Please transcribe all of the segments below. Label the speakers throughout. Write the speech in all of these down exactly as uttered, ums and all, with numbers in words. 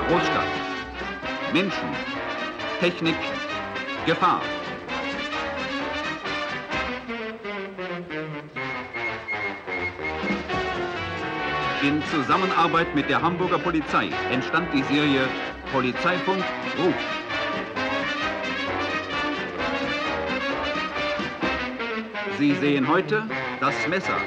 Speaker 1: Großstadt. Menschen, Technik, Gefahr. In Zusammenarbeit mit der Hamburger Polizei entstand die Serie Polizeifunk Ruf. Sie sehen heute das Messer.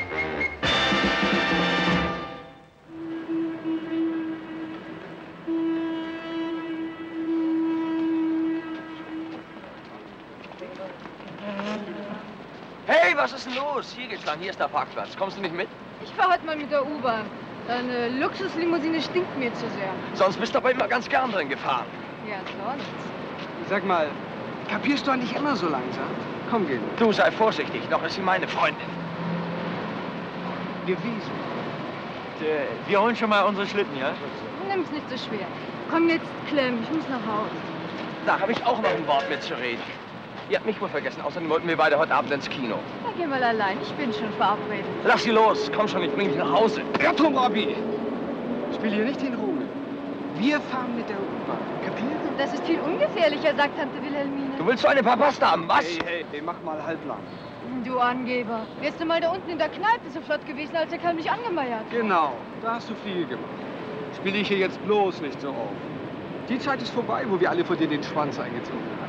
Speaker 2: Hey, was ist denn los? Hier geht's lang, hier ist der Parkplatz. Kommst du nicht mit?
Speaker 3: Ich fahr heute mal mit der U-Bahn. Deine Luxuslimousine stinkt mir zu sehr.
Speaker 2: Sonst bist du aber immer ganz gern drin gefahren.
Speaker 3: Ja, sonst.
Speaker 4: Sag mal, kapierst du eigentlich immer so langsam? Komm, geh.
Speaker 2: Du sei vorsichtig, doch ist sie meine Freundin.
Speaker 4: Bewiesen.
Speaker 5: Wir holen schon mal unsere Schlitten, ja?
Speaker 3: Nimm's nicht so schwer. Komm jetzt, Clem, ich muss nach Hause.
Speaker 2: Da habe ich auch noch ein Wort mitzureden. Ihr habt mich wohl vergessen, außerdem wollten wir beide heute Abend ins Kino.
Speaker 3: Na, geh mal allein, ich bin schon verabredet.
Speaker 2: Lass sie los, komm schon, ich bring dich nach Hause.
Speaker 4: Irrtum, Robby! Spiel hier nicht den Ruhm. Wir fahren mit der U-Bahn. Kapiert?
Speaker 3: Das ist viel ungefährlicher, sagt Tante Wilhelmine.
Speaker 2: Du willst so eine Papasta haben, was?
Speaker 4: Hey, hey, hey, mach mal halblang.
Speaker 3: Du Angeber. Wärst du mal da unten in der Kneipe so flott gewesen, als der Kerl mich angemeiert hat.
Speaker 4: Genau, da hast du viel gemacht. Spiele ich hier jetzt bloß nicht so auf. Die Zeit ist vorbei, wo wir alle vor dir den Schwanz eingezogen haben.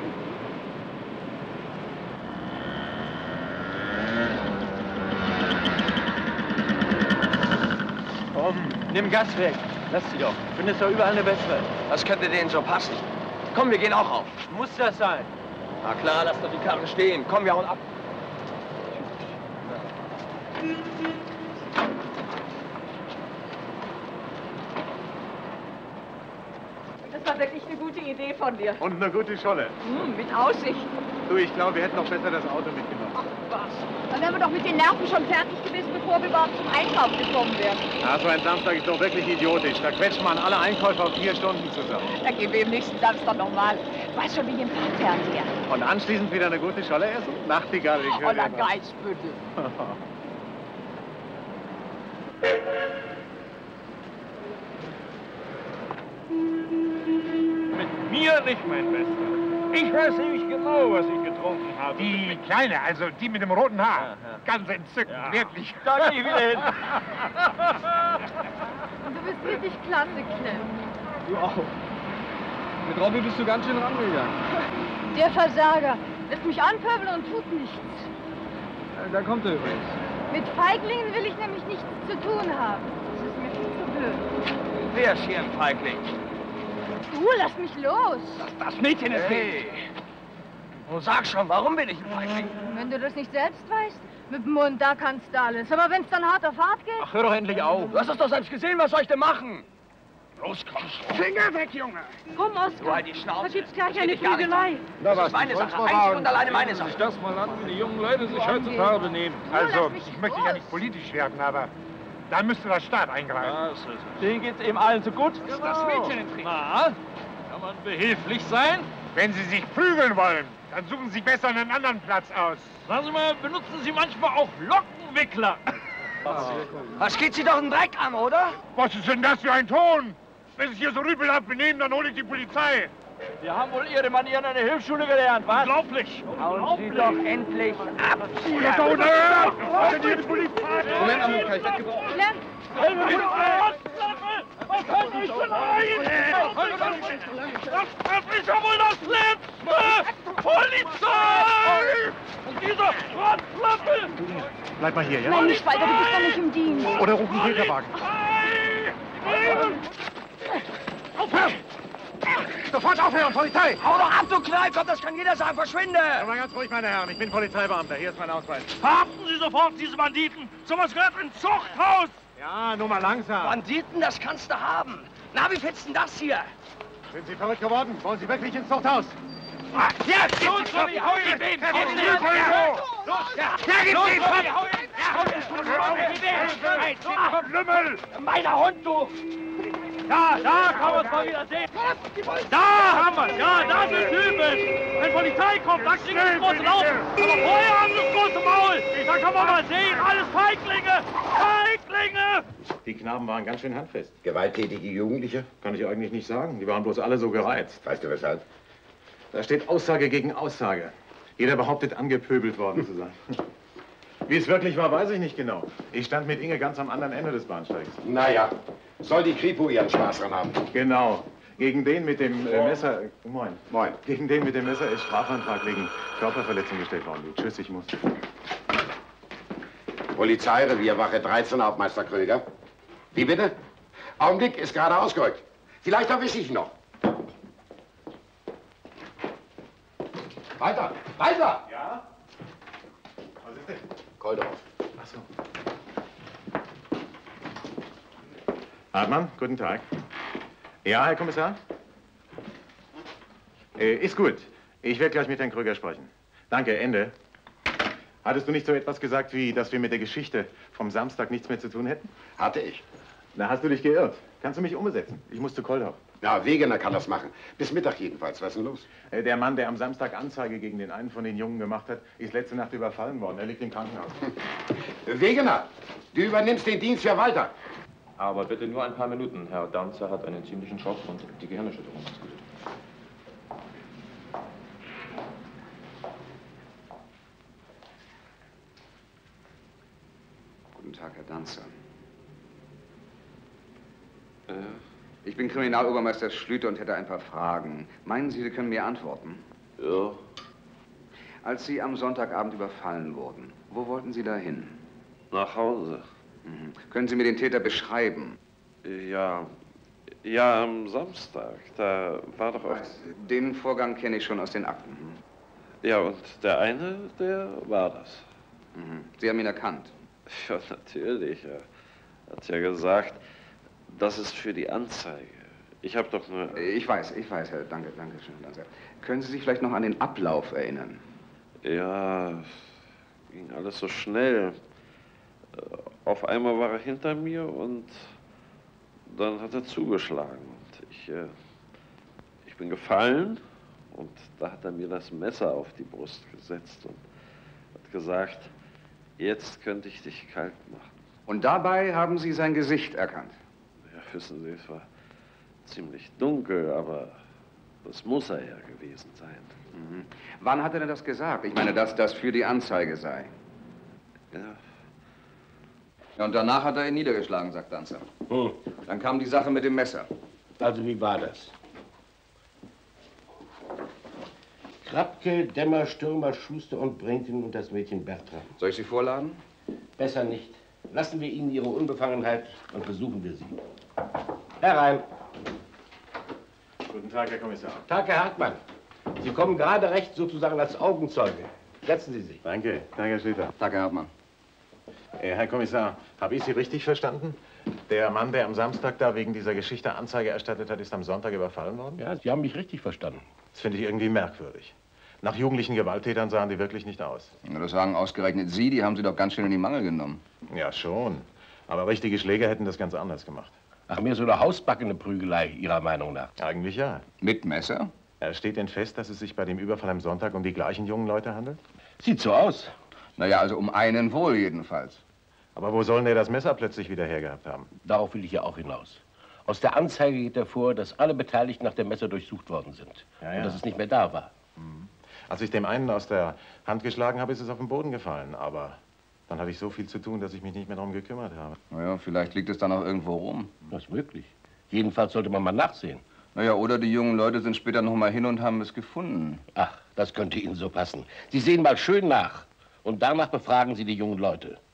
Speaker 5: Komm, nimm Gas weg. Lass sie doch. Findest doch überall eine bessere.
Speaker 2: Das könnte denen so passen. Komm, wir gehen auch auf.
Speaker 5: Muss das sein?
Speaker 2: Na klar, lass doch die Karren stehen. Komm, wir hauen ab.
Speaker 3: Das war wirklich eine gute Idee von dir.
Speaker 5: Und eine gute Scholle.
Speaker 3: Hm, mit Aussicht.
Speaker 5: Du, ich glaube, wir hätten noch besser das Auto mitgenommen.
Speaker 3: Ach, was? Dann wären wir doch mit den Nerven schon fertig gewesen, bevor wir überhaupt zum Einkauf gekommen wären.
Speaker 5: Ja, so ein Samstag ist doch wirklich idiotisch. Da quetscht man alle Einkäufer auf vier Stunden zusammen.
Speaker 3: Da gehen wir im nächsten Samstag nochmal. Weiß schon, wie im Fernseher.
Speaker 5: Und anschließend wieder eine gute Scholle essen? Nachtigall, ich höre
Speaker 3: Oder
Speaker 5: dir was.
Speaker 3: Geizbündel.
Speaker 6: Mit mir nicht, mein Bester. Ich weiß nämlich genau, was ich getrunken habe. Die Kleine, also die mit dem roten Haar.
Speaker 5: Ja, ja.
Speaker 6: Ganz entzückend,
Speaker 5: Ja.
Speaker 6: wirklich.
Speaker 5: Da geh ich wieder hin.
Speaker 3: Und du bist wirklich klasse, Clem.
Speaker 4: Du auch. Mit Robby bist du ganz schön rangegangen.
Speaker 3: Der Versager lässt mich anpöbeln und tut nichts.
Speaker 4: Äh, Da kommt er übrigens.
Speaker 3: Mit Feiglingen will ich nämlich nichts zu tun haben. Das ist mir viel zu blöd.
Speaker 2: Wer ist hier ein Feigling?
Speaker 3: Du, lass mich los.
Speaker 2: Das Mädchen ist hey. Oh, sag schon, warum bin ich ein Feigling?
Speaker 3: Wenn du das nicht selbst weißt, mit dem Mund, da kannst du alles. Aber wenn es dann hart auf hart geht...
Speaker 5: Ach, hör doch endlich auf.
Speaker 2: Du hast es doch selbst gesehen, was soll ich denn machen? Los, komm schon.
Speaker 6: Finger weg, Junge!
Speaker 3: Komm,
Speaker 2: Du
Speaker 3: Oskar,
Speaker 2: halt die Schnauze.
Speaker 3: da gibt's gleich
Speaker 2: Das
Speaker 3: eine
Speaker 2: geht dich gar nicht
Speaker 3: Prügelei.
Speaker 2: an. Das ist meine Sache, einzig und alleine meine Sache.
Speaker 6: das mal an, wie die jungen Leute sich heutzutage benehmen. Also,
Speaker 3: lass mich
Speaker 6: ich möchte ja
Speaker 3: los.
Speaker 6: nicht politisch werden, aber dann müsste der Staat eingreifen.
Speaker 5: Denen geht's eben allen so gut.
Speaker 6: Ist das Mädchen im Krieg?
Speaker 5: Na, kann man behilflich sein?
Speaker 6: Wenn Sie sich prügeln wollen, dann suchen Sie besser einen anderen Platz aus.
Speaker 5: Sagen Sie mal, benutzen Sie manchmal auch Lockenwickler?
Speaker 2: Was geht Sie doch einen Dreck an, oder?
Speaker 6: Was ist denn das für ein Ton? Wenn Sie sich hier so rüpelhaft benehmen, dann hole ich die Polizei.
Speaker 5: Wir haben wohl Ihre Manieren an der Hilfsschule gelernt, was?
Speaker 6: Unglaublich!
Speaker 2: Hauen Sie doch endlich ab!
Speaker 6: Das da unten! Was ist denn hier die Polizei?
Speaker 4: Moment, Amund, kann ich weggebrauchen?
Speaker 3: Clem,
Speaker 5: Was kann ich denn ein? Das ist ja wohl das Letzte! Polizei! Und dieser Rotzlöffel!
Speaker 6: Bleib mal hier, ja?
Speaker 3: nein, nicht weiter, du bist doch nicht im Dienst.
Speaker 6: Oder ruf einen Peterwagen. Aufhören! Sofort aufhören, Polizei!
Speaker 2: Hau doch ab, du Knallkopf, das kann jeder sagen, verschwinde!
Speaker 6: Aber ganz ruhig, meine Herren, ich bin Polizeibeamter. Hier ist mein Ausweis.
Speaker 5: Verhaften Sie sofort diese Banditen! Sowas gehört ins Zuchthaus!
Speaker 6: Ja, nur mal langsam.
Speaker 2: Banditen, das kannst du haben. Na, wie findest du denn das hier?
Speaker 6: Sind Sie verrückt geworden? Wollen Sie wirklich ins Zuchthaus?
Speaker 2: Ah, jetzt!
Speaker 5: Los, Tommy, hau ihn!
Speaker 6: Gib
Speaker 5: Hau ihn!
Speaker 6: ihn!
Speaker 5: Los!
Speaker 2: Ja, gib
Speaker 5: Los,
Speaker 2: den
Speaker 5: Tommy,
Speaker 2: Kopf!
Speaker 5: hau ihn! Hau ihn!
Speaker 6: Lümmel!
Speaker 2: Meiner Hund, du!
Speaker 6: Ja, da kann man es mal wieder sehen. Da haben wir es. Ja, das ist typisch. Wenn Polizei kommt, dann kriegen wir das große Laufen. Aber vorher haben sie das große Maul. Da kann man mal sehen, alles Feiglinge. Feiglinge.
Speaker 7: Die Knaben waren ganz schön handfest.
Speaker 8: Gewalttätige Jugendliche?
Speaker 7: Kann ich eigentlich nicht sagen. Die waren bloß alle so gereizt.
Speaker 8: Weißt du weshalb?
Speaker 7: Da steht Aussage gegen Aussage. Jeder behauptet, angepöbelt worden zu sein. Wie es wirklich war, weiß ich nicht genau. Ich stand mit Inge ganz am anderen Ende des Bahnsteigs.
Speaker 8: Naja, soll die Kripo ihren Spaß dran haben.
Speaker 7: Genau. Gegen den mit dem äh, Messer... Moin.
Speaker 8: Moin.
Speaker 7: Gegen den mit dem Messer ist Strafantrag wegen Körperverletzung gestellt worden. Tschüss, ich muss.
Speaker 8: Polizeirevierwache dreizehn, Hauptmeister Kröger. Wie bitte? Augenblick, ist gerade ausgerückt. Vielleicht erwische ich ihn noch. Weiter, weiter!
Speaker 7: Ja? Was ist denn?
Speaker 8: Koldorf.
Speaker 7: Ach so. Hartmann, guten Tag. Ja, Herr Kommissar? Äh, ist gut. Ich werde gleich mit Herrn Kröger sprechen. Danke, Ende. Hattest du nicht so etwas gesagt, wie, dass wir mit der Geschichte vom Samstag nichts mehr zu tun hätten?
Speaker 8: Hatte ich.
Speaker 7: Na, hast du dich geirrt. Kannst du mich umsetzen? Ich muss zu Koldorf.
Speaker 8: Ja, Wegener kann das machen. Bis Mittag jedenfalls. Was ist denn los?
Speaker 7: Äh, der Mann, der am Samstag Anzeige gegen den einen von den Jungen gemacht hat, ist letzte Nacht überfallen worden. Er liegt im Krankenhaus.
Speaker 8: Wegener, du übernimmst den Dienst für Walter.
Speaker 9: Aber bitte nur ein paar Minuten. Herr Danzer hat einen ziemlichen Schock und die Gehirnerschütterung ist gut.
Speaker 10: Guten Tag, Herr Danzer. Äh, ich bin Kriminalobermeister Schlüter und hätte ein paar Fragen. Meinen Sie, Sie können mir antworten?
Speaker 9: Ja.
Speaker 10: Als Sie am Sonntagabend überfallen wurden, wo wollten Sie da hin?
Speaker 9: Nach Hause.
Speaker 10: Mhm. Können Sie mir den Täter beschreiben?
Speaker 9: Ja, ja, am Samstag, da war doch auch...
Speaker 10: Den Vorgang kenne ich schon aus den Akten.
Speaker 9: Ja, und der eine, der war das.
Speaker 10: Mhm. Sie haben ihn erkannt?
Speaker 9: Ja, natürlich. Er hat ja gesagt, das ist für die Anzeige. Ich habe doch nur...
Speaker 10: Ich weiß, ich weiß, Herr. Danke, danke schön. Danke. Können Sie sich vielleicht noch an den Ablauf erinnern?
Speaker 9: Ja, ging alles so schnell. Auf einmal war er hinter mir und dann hat er zugeschlagen. Und ich, äh, ich bin gefallen und da hat er mir das Messer auf die Brust gesetzt und hat gesagt, jetzt könnte ich dich kalt machen.
Speaker 10: Und dabei haben Sie sein Gesicht erkannt?
Speaker 9: Ja, wissen Sie, es war ziemlich dunkel, aber das muss er ja gewesen sein.
Speaker 10: Mhm. Wann hat er denn das gesagt? Ich meine, dass das für die Anzeige sei.
Speaker 9: Ja.
Speaker 10: Ja, und danach hat er ihn niedergeschlagen, sagt Danzer.
Speaker 8: Hm.
Speaker 10: Dann kam die Sache mit dem Messer.
Speaker 8: Also, wie war das? Krapke, Dämmer, Stürmer, Schuster und Brinken und das Mädchen Bertram.
Speaker 10: Soll ich Sie vorladen?
Speaker 8: Besser nicht. Lassen wir Ihnen Ihre Unbefangenheit und besuchen wir Sie. Herein.
Speaker 7: Guten Tag, Herr Kommissar.
Speaker 8: Tag, Herr Hartmann. Sie kommen gerade recht sozusagen als Augenzeuge. Setzen Sie sich.
Speaker 7: Danke, danke, Herr Schlüter.
Speaker 10: Tag, Herr Hartmann.
Speaker 7: Äh, Herr Kommissar, habe ich Sie richtig verstanden? Der Mann, der am Samstag da wegen dieser Geschichte Anzeige erstattet hat, ist am Sonntag überfallen worden?
Speaker 8: Ja, Sie haben mich richtig verstanden.
Speaker 7: Das finde ich irgendwie merkwürdig. Nach jugendlichen Gewalttätern sahen die wirklich nicht aus.
Speaker 10: Ja, das sagen ausgerechnet Sie, die haben Sie doch ganz schön in die Mangel genommen.
Speaker 7: Ja, schon. Aber richtige Schläger hätten das ganz anders gemacht.
Speaker 8: Ach, mehr so eine hausbackene Prügelei, Ihrer Meinung nach?
Speaker 7: Eigentlich ja.
Speaker 10: Mit Messer?
Speaker 7: Er steht denn fest, dass es sich bei dem Überfall am Sonntag um die gleichen jungen Leute handelt?
Speaker 8: Sieht so aus.
Speaker 10: Naja, also um einen wohl jedenfalls.
Speaker 7: Aber wo sollen der das Messer plötzlich wieder hergehabt haben?
Speaker 8: Darauf will ich ja auch hinaus. Aus der Anzeige geht hervor, dass alle Beteiligten nach dem Messer durchsucht worden sind.
Speaker 7: Ja, ja.
Speaker 8: Und dass es nicht mehr da war.
Speaker 7: Mhm. Als ich dem einen aus der Hand geschlagen habe, ist es auf den Boden gefallen. Aber dann hatte ich so viel zu tun, dass ich mich nicht mehr darum gekümmert habe.
Speaker 10: Naja, vielleicht liegt es dann auch irgendwo rum.
Speaker 8: Das ist möglich. Jedenfalls sollte man mal nachsehen.
Speaker 10: Naja, oder die jungen Leute sind später noch mal hin und haben es gefunden.
Speaker 8: Ach, das könnte Ihnen so passen. Sie sehen mal schön nach. Und danach befragen Sie die jungen Leute.